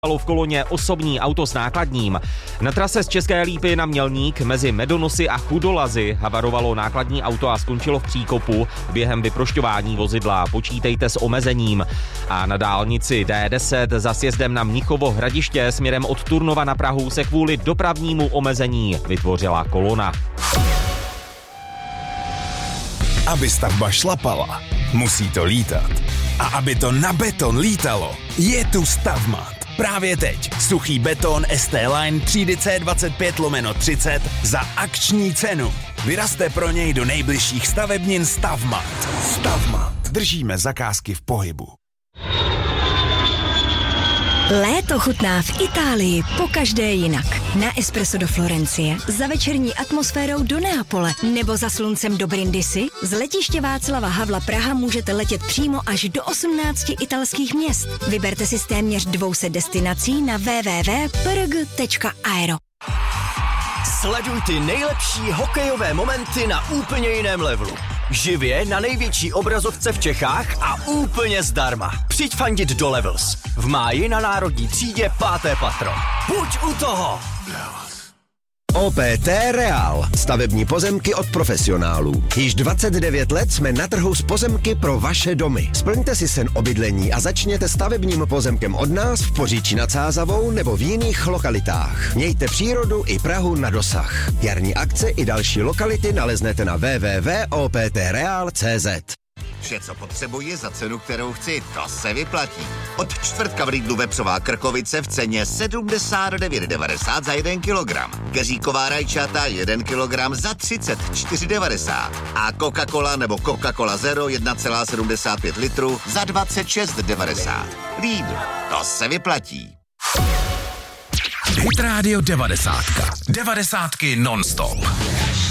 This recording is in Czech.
v koloně osobní auto s nákladním. Na trase z České Lípy na Mělník mezi Medonosy a Chudolazy havarovalo nákladní auto a skončilo v příkopu. Během vyprošťování vozidla počítejte s omezením. A na dálnici D10 za sjezdem na Mnichovo Hradiště směrem od Turnova na Prahu se kvůli dopravnímu omezení vytvořila kolona. Aby stavba šlapala, musí to lítat. A aby to na beton lítalo, je tu Stavmat. Právě teď suchý beton ST Line třídy C25/30 za akční cenu. Vyrazte pro něj do nejbližších stavebnin Stavmat. Stavmat. Držíme zakázky v pohybu. Léto chutná v Itálii pokaždé jinak. Na espresso do Florencie, za večerní atmosférou do Neapole nebo za sluncem do Brindisi. Z letiště Václava Havla Praha můžete letět přímo až do 18 italských měst. Vyberte si z téměř 200 destinací na www.prg.aero. Sleduj ty nejlepší hokejové momenty na úplně jiném levelu. Živě na největší obrazovce v Čechách a úplně zdarma. Přijď fandit do Levels. V máji na Národní třídě 5. patro. Buď u toho! OPT Real. Stavební pozemky od profesionálů. Již 29 let jsme na trhu s pozemky pro vaše domy. Splňte si sen o bydlení a začněte stavebním pozemkem od nás v Poříčí nad Sázavou nebo v jiných lokalitách. Mějte přírodu i Prahu na dosah. Jarní akce i další lokality naleznete na www.optreal.cz. Vše, co potřebuji za cenu, kterou chci, to se vyplatí. Od čtvrtka v Lidlu vepřová krkovice v ceně 79,90 za 1 kilogram. Keříková rajčata 1 kilogram za 34,90. A Coca-Cola nebo Coca-Cola Zero 1,75 litru za 26,90. Lidl, to se vyplatí. Hit Radio 90. 90 non-stop.